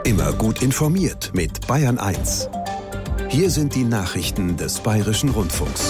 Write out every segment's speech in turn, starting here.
Immer gut informiert mit Bayern 1. Hier sind die Nachrichten des Bayerischen Rundfunks.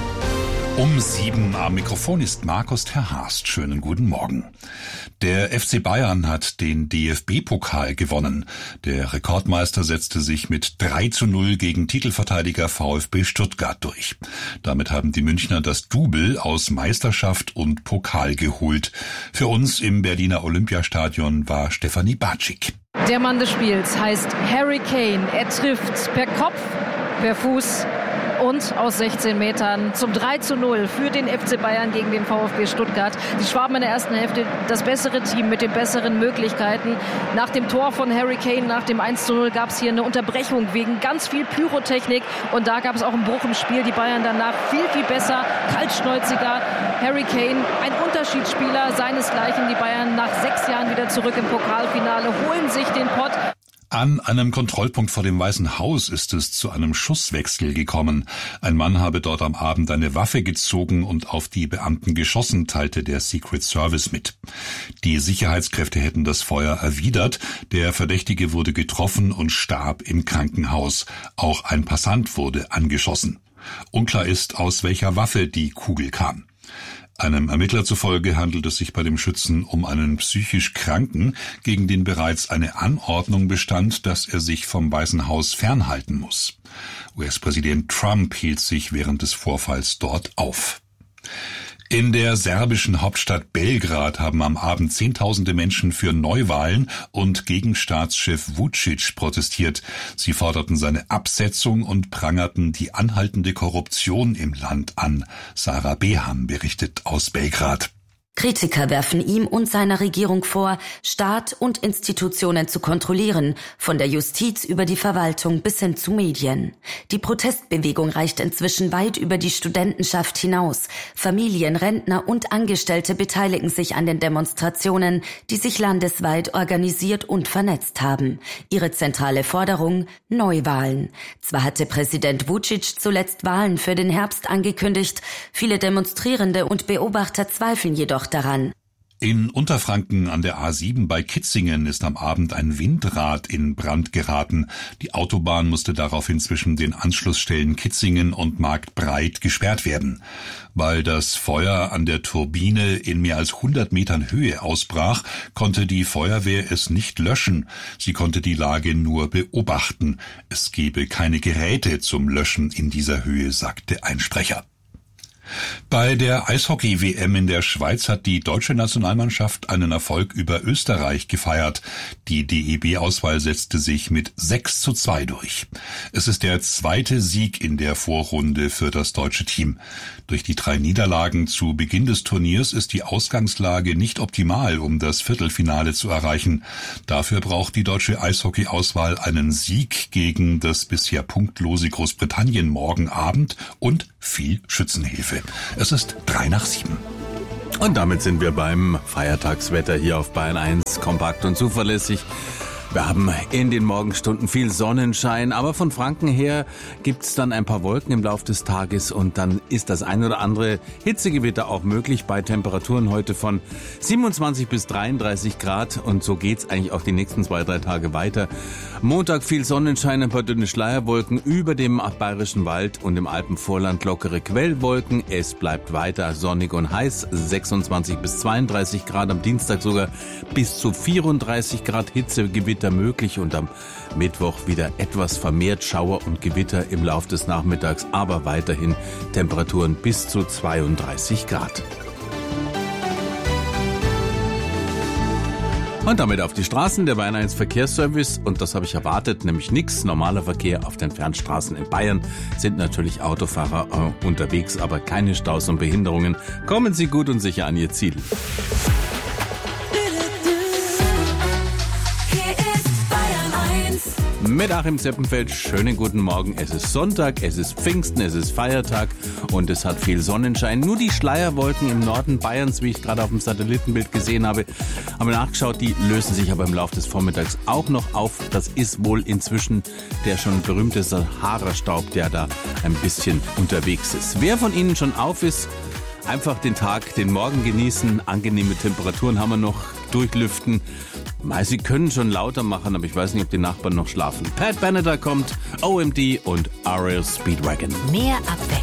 Um 7 am Mikrofon ist Markus Terhast. Schönen guten Morgen. Der FC Bayern hat den DFB-Pokal gewonnen. Der Rekordmeister setzte sich mit 3:0 gegen Titelverteidiger VfB Stuttgart durch. Damit haben die Münchner das Double aus Meisterschaft und Pokal geholt. Für uns im Berliner Olympiastadion war Stefanie Batschik. Der Mann des Spiels heißt Harry Kane. Er trifft per Kopf, per Fuß und aus 16 Metern zum 3:0 für den FC Bayern gegen den VfB Stuttgart. Die Schwaben in der ersten Hälfte das bessere Team mit den besseren Möglichkeiten. Nach dem Tor von Harry Kane, nach dem 1:0 gab es hier eine Unterbrechung wegen ganz viel Pyrotechnik und da gab es auch einen Bruch im Spiel. Die Bayern danach viel, viel besser, kaltschnäuziger. Harry Kane, ein Unterschiedsspieler seinesgleichen. Die Bayern nach 6 Jahren wieder zurück im Pokalfinale, holen sich den Pott. An einem Kontrollpunkt vor dem Weißen Haus ist es zu einem Schusswechsel gekommen. Ein Mann habe dort am Abend eine Waffe gezogen und auf die Beamten geschossen, teilte der Secret Service mit. Die Sicherheitskräfte hätten das Feuer erwidert. Der Verdächtige wurde getroffen und starb im Krankenhaus. Auch ein Passant wurde angeschossen. Unklar ist, aus welcher Waffe die Kugel kam. Einem Ermittler zufolge handelt es sich bei dem Schützen um einen psychisch Kranken, gegen den bereits eine Anordnung bestand, dass er sich vom Weißen Haus fernhalten muss. US-Präsident Trump hielt sich während des Vorfalls dort auf. In der serbischen Hauptstadt Belgrad haben am Abend Zehntausende Menschen für Neuwahlen und gegen Staatschef Vučić protestiert. Sie forderten seine Absetzung und prangerten die anhaltende Korruption im Land an. Sarah Beham berichtet aus Belgrad. Kritiker werfen ihm und seiner Regierung vor, Staat und Institutionen zu kontrollieren, von der Justiz über die Verwaltung bis hin zu Medien. Die Protestbewegung reicht inzwischen weit über die Studentenschaft hinaus. Familien, Rentner und Angestellte beteiligen sich an den Demonstrationen, die sich landesweit organisiert und vernetzt haben. Ihre zentrale Forderung: Neuwahlen. Zwar hatte Präsident Vučić zuletzt Wahlen für den Herbst angekündigt, viele Demonstrierende und Beobachter zweifeln jedoch daran. In Unterfranken an der A7 bei Kitzingen ist am Abend ein Windrad in Brand geraten. Die Autobahn musste daraufhin zwischen den Anschlussstellen Kitzingen und Marktbreit gesperrt werden. Weil das Feuer an der Turbine in mehr als 100 Metern Höhe ausbrach, konnte die Feuerwehr es nicht löschen. Sie konnte die Lage nur beobachten. Es gebe keine Geräte zum Löschen in dieser Höhe, sagte ein Sprecher. Bei der Eishockey-WM in der Schweiz hat die deutsche Nationalmannschaft einen Erfolg über Österreich gefeiert. Die DEB-Auswahl setzte sich mit 6:2 durch. Es ist der zweite Sieg in der Vorrunde für das deutsche Team. Durch die 3 Niederlagen zu Beginn des Turniers ist die Ausgangslage nicht optimal, um das Viertelfinale zu erreichen. Dafür braucht die deutsche Eishockey-Auswahl einen Sieg gegen das bisher punktlose Großbritannien morgen Abend und viel Schützenhilfe. Es ist 6:03. Und damit sind wir beim Feiertagswetter hier auf Bayern 1, kompakt und zuverlässig. Wir haben in den Morgenstunden viel Sonnenschein, aber von Franken her gibt's dann ein paar Wolken im Laufe des Tages und dann ist das ein oder andere Hitzegewitter auch möglich bei Temperaturen heute von 27 bis 33 Grad und so geht's eigentlich auch die nächsten 2-3 Tage weiter. Montag viel Sonnenschein, ein paar dünne Schleierwolken über dem Bayerischen Wald und im Alpenvorland lockere Quellwolken. Es bleibt weiter sonnig und heiß, 26 bis 32 Grad, am Dienstag sogar bis zu 34 Grad Hitzegewitter möglich und am Mittwoch wieder etwas vermehrt Schauer und Gewitter im Lauf des Nachmittags, aber weiterhin Temperaturen bis zu 32 Grad. Und damit auf die Straßen, der Bayern 1 Verkehrsservice, und das habe ich erwartet, nämlich nichts. Normaler Verkehr auf den Fernstraßen in Bayern, sind natürlich Autofahrer unterwegs, aber keine Staus und Behinderungen. Kommen Sie gut und sicher an Ihr Ziel. Mit Achim Zeppenfeld, schönen guten Morgen. Es ist Sonntag, es ist Pfingsten, es ist Feiertag und es hat viel Sonnenschein. Nur die Schleierwolken im Norden Bayerns, wie ich gerade auf dem Satellitenbild gesehen habe, haben wir nachgeschaut, die lösen sich aber im Laufe des Vormittags auch noch auf. Das ist wohl inzwischen der schon berühmte Sahara-Staub, der da ein bisschen unterwegs ist. Wer von Ihnen schon auf ist, einfach den Tag, den Morgen genießen. Angenehme Temperaturen haben wir noch. durchlüften. Sie können schon lauter machen, aber ich weiß nicht, ob die Nachbarn noch schlafen. Pat Benatar kommt, OMD und RL Speedwagon. Mehr Abwechslung.